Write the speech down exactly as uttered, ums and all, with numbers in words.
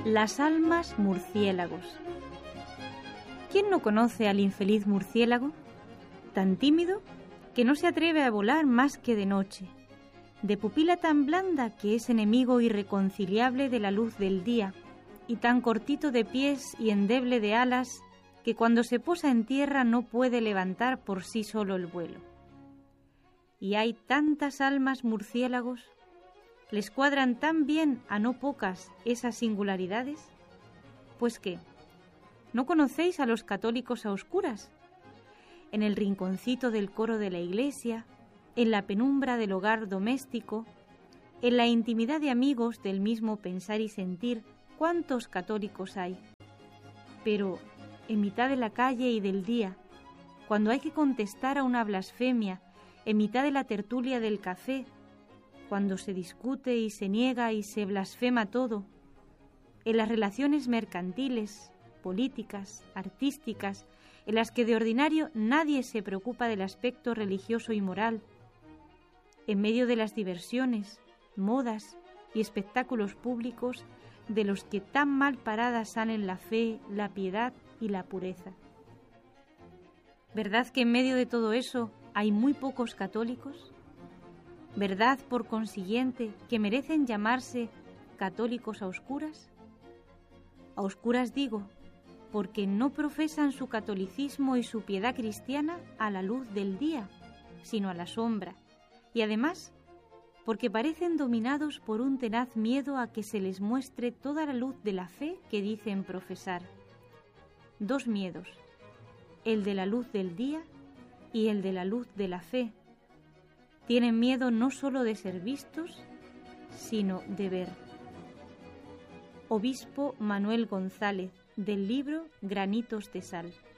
Las almas murciélagos. ¿Quién no conoce al infeliz murciélago? Tan tímido que no se atreve a volar más que de noche, de pupila tan blanda que es enemigo irreconciliable de la luz del día, y tan cortito de pies y endeble de alas que cuando se posa en tierra no puede levantar por sí solo el vuelo. Y hay tantas almas murciélagos, ¿les cuadran tan bien a no pocas esas singularidades? Pues qué, ¿no conocéis a los católicos a oscuras? En el rinconcito del coro de la iglesia, en la penumbra del hogar doméstico, en la intimidad de amigos del mismo pensar y sentir, ¿cuántos católicos hay? Pero en mitad de la calle y del día, cuando hay que contestar a una blasfemia, en mitad de la tertulia del café, cuando se discute y se niega y se blasfema todo, en las relaciones mercantiles, políticas, artísticas, en las que de ordinario nadie se preocupa del aspecto religioso y moral, en medio de las diversiones, modas y espectáculos públicos de los que tan mal paradas salen la fe, la piedad y la pureza. ¿Verdad que en medio de todo eso hay muy pocos católicos? ¿Verdad, por consiguiente, que merecen llamarse católicos a oscuras? A oscuras digo, porque no profesan su catolicismo y su piedad cristiana a la luz del día, sino a la sombra, y además porque parecen dominados por un tenaz miedo a que se les muestre toda la luz de la fe que dicen profesar. Dos miedos, el de la luz del día y el de la luz de la fe. Tienen miedo no solo de ser vistos, sino de ver. Obispo Manuel González, del libro Granitos de Sal.